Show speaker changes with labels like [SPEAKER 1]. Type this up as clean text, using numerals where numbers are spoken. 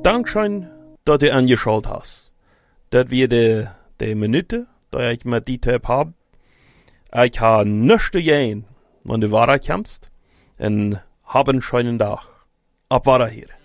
[SPEAKER 1] Dankschön dat du angeschaut hast. Dat weer de minuten dat ik met dit heb gehad. Ik ga niks te gaan, want du weiterkommst. En hab een schönen Tag. Op Wiederhören.